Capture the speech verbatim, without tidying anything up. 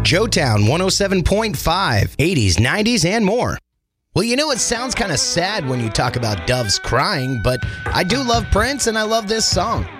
Joetown one oh seven point five, eighties, nineties, and more. Well, you know, it sounds kind of sad when you talk about doves crying, but I do love Prince and I love this song.